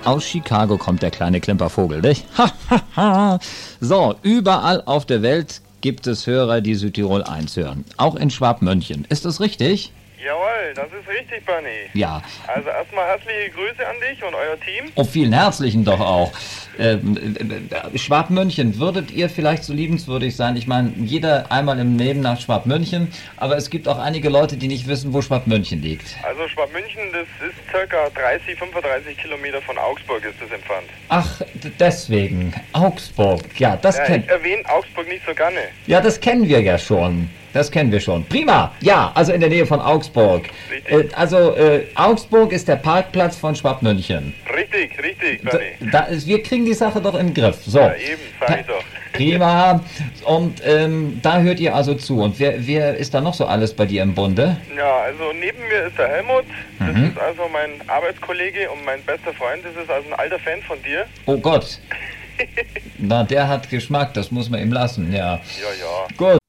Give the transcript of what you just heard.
Aus Chicago kommt der kleine Klimpervogel, nicht? So, überall auf der Welt gibt es Hörer, die Südtirol 1 hören. Auch in Schwabmünchen. Ist das richtig? Jawohl, das ist richtig, Bernie. Ja. Also erstmal herzliche Grüße an dich und euer Team. Oh, vielen herzlichen doch auch. Schwabmünchen, würdet ihr vielleicht so liebenswürdig sein? Ich meine, jeder einmal im Leben nach Schwabmünchen, aber es gibt auch einige Leute, die nicht wissen, wo Schwabmünchen liegt. Also Schwabmünchen, das ist circa 35 Kilometer von Augsburg ist das entfernt. Ach, deswegen. Augsburg. Ja, das kennt... Ich erwähne Augsburg nicht so gerne. Ja, das kennen wir ja schon. Das kennen wir schon. Prima. Ja, also in der Nähe von Augsburg. Augsburg ist der Parkplatz von Schwabmünchen. Richtig, Bernie. Wir kriegen die Sache doch in den Griff. So. Ja, eben, sag ich doch. Prima. Und da hört ihr also zu. Und wer ist da noch so alles bei dir im Bunde? Ja, also neben mir ist der Helmut. Das ist also mein Arbeitskollege und mein bester Freund. Das ist also ein alter Fan von dir. Oh Gott. Na, der hat Geschmack. Das muss man ihm lassen, ja. Ja. Gut.